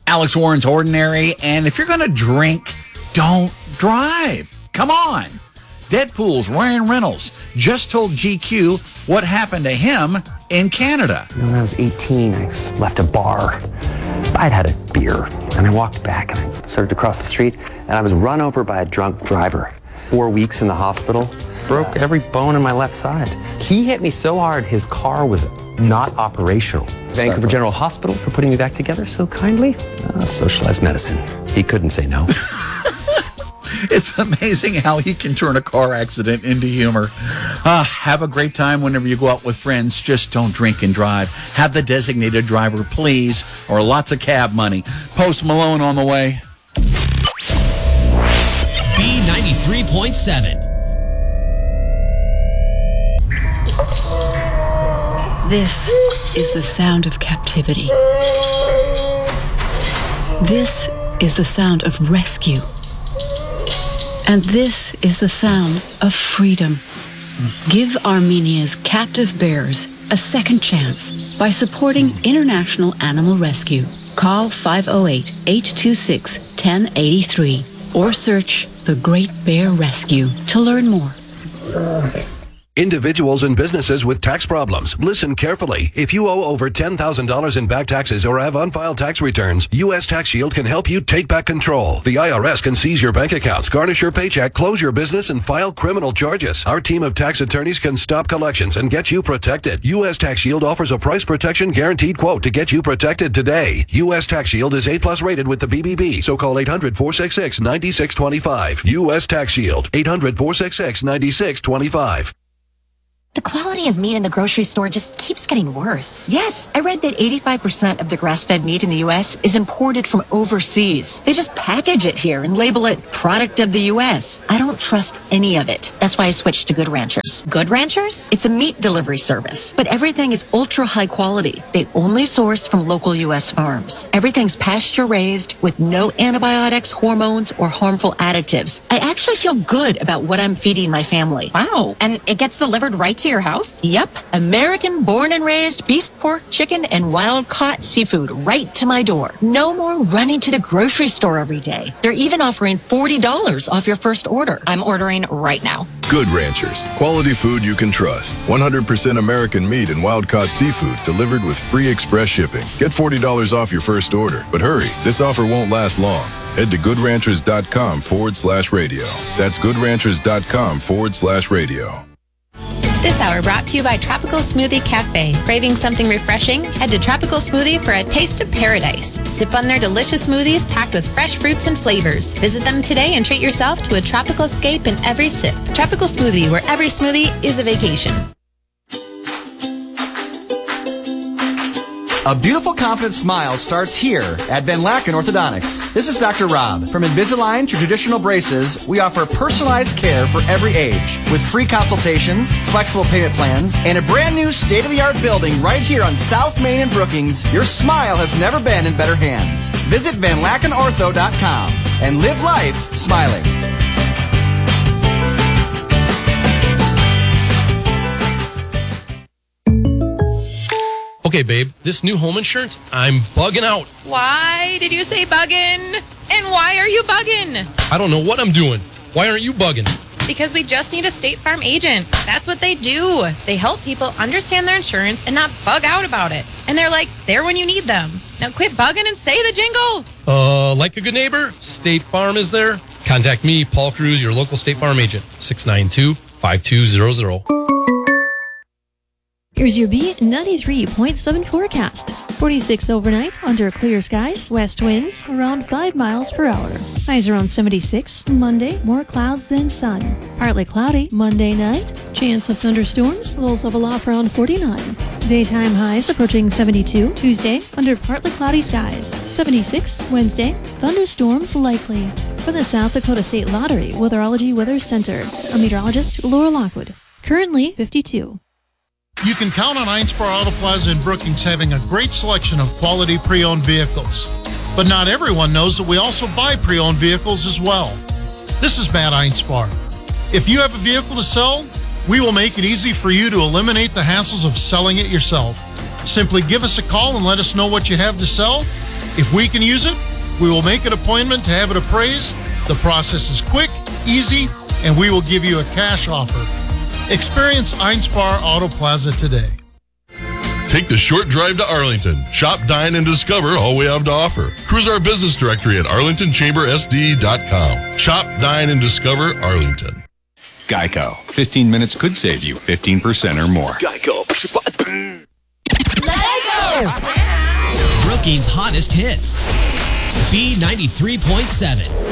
Alex Warren's Ordinary. And if you're going to drink, don't drive. Come on. Deadpool's Ryan Reynolds just told GQ what happened to him in Canada. When I was 18, I left a bar. I'd had a beer, and I walked back, and I started to cross the street, and I was run over by a drunk driver. 4 weeks in the hospital, broke every bone in my left side. He hit me so hard, his car was not operational. Vancouver General Hospital for putting me back together so kindly. Socialized medicine. He couldn't say no. It's amazing how he can turn a car accident into humor. Have a great time whenever you go out with friends. Just don't drink and drive. Have the designated driver, please, or lots of cab money. Post Malone on the way. B93.7. This is the sound of captivity. This is the sound of rescue. And this is the sound of freedom. Give Armenia's captive bears a second chance by supporting International Animal Rescue. Call 508-826-1083 or search The Great Bear Rescue to learn more. Individuals and businesses with tax problems, listen carefully. If you owe over $10,000 in back taxes or have unfiled tax returns, U.S. Tax Shield can help you take back control. The IRS can seize your bank accounts, garnish your paycheck, close your business, and file criminal charges. Our team of tax attorneys can stop collections and get you protected. U.S. Tax Shield offers a price protection guaranteed quote to get you protected today. U.S. Tax Shield is A+ rated with the BBB, so call 800-466-9625. U.S. Tax Shield, 800-466-9625. The quality of meat in the grocery store just keeps getting worse. Yes, I read that 85% of the grass-fed meat in the U.S. is imported from overseas. They just package it here and label it product of the U.S. I don't trust any of it. That's why I switched to Good Ranchers. Good Ranchers? It's a meat delivery service, but everything is ultra high quality. They only source from local U.S. farms. Everything's pasture-raised with no antibiotics, hormones, or harmful additives. I actually feel good about what I'm feeding my family. Wow. And it gets delivered right to your house? Yep. American born and raised beef, pork, chicken, and wild caught seafood right to my door. No more running to the grocery store every day. They're even offering $40 off your first order. I'm ordering right now. Good Ranchers. Quality food you can trust. 100% American meat and wild caught seafood delivered with free express shipping. Get $40 off your first order. But hurry, this offer won't last long. Head to goodranchers.com/radio. That's goodranchers.com/radio. This hour brought to you by Tropical Smoothie Cafe. Craving something refreshing? Head to Tropical Smoothie for a taste of paradise. Sip on their delicious smoothies packed with fresh fruits and flavors. Visit them today and treat yourself to a tropical escape in every sip. Tropical Smoothie, where every smoothie is a vacation. A beautiful, confident smile starts here at Van Laken Orthodontics. This is Dr. Rob. From Invisalign to traditional braces, we offer personalized care for every age with free consultations, flexible payment plans, and a brand new state-of-the-art building right here on South Main in Brookings. Your smile has never been in better hands. Visit VanLakenOrtho.com and live life smiling. Okay, babe, this new home insurance, I'm bugging out. Why did you say buggin'? And why are you buggin'? I don't know what I'm doing. Why aren't you bugging? Because we just need a State Farm agent. That's what they do. They help people understand their insurance and not bug out about it. And they're like, there when you need them. Now quit bugging and say the jingle. Like a good neighbor, State Farm is there. Contact me, Paul Cruz, your local State Farm agent, 692-5200. Here's your B93.7 forecast. 46 overnight, under clear skies, west winds around 5 miles per hour. Highs around 76. Monday, more clouds than sun. Partly cloudy Monday night. Chance of thunderstorms, lows level off around 49. Daytime highs approaching 72. Tuesday, under partly cloudy skies. 76. Wednesday, thunderstorms likely. For the South Dakota State Lottery Weatherology Weather Center, a meteorologist, Laura Lockwood. Currently 52. You can count on Einspar Auto Plaza in Brookings having a great selection of quality pre-owned vehicles. But not everyone knows that we also buy pre-owned vehicles as well. This is Matt Einspar. If you have a vehicle to sell, we will make it easy for you to eliminate the hassles of selling it yourself. Simply give us a call and let us know what you have to sell, If we can use it, we will make an appointment to have it appraised. The process is quick, easy, and we will give you a cash offer. Experience Einspar Auto Plaza today. Take the short drive to Arlington. Shop, dine, and discover all we have to offer. Cruise our business directory at arlingtonchambersd.com. Shop, dine, and discover Arlington. Geico. 15 minutes could save you 15% or more. Geico. Let's go! Brookings' hottest hits. B93.7.